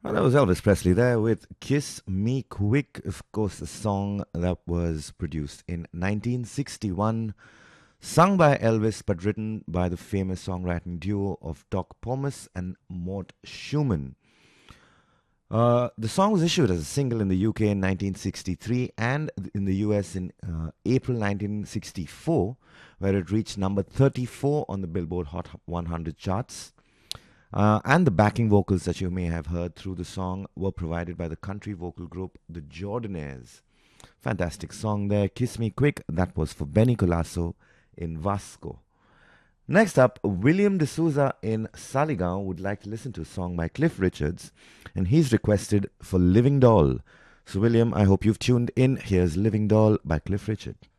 Well, that was Elvis Presley there with Kiss Me Quick, of course, a song that was produced in 1961, sung by Elvis but written by the famous songwriting duo of Doc Pomus and Mort Schumann. The song was issued as a single in the UK in 1963 and in the US in April 1964, where it reached number 34 on the Billboard Hot 100 charts. And the backing vocals that you may have heard through the song were provided by the country vocal group The Jordanaires. Fantastic song there, Kiss Me Quick. That was for Benny Colasso in Vasco. Next up, William D'Souza in Saligaon would like to listen to a song by Cliff Richards, and he's requested for Living Doll. So, William, I hope you've tuned in. Here's Living Doll by Cliff Richard.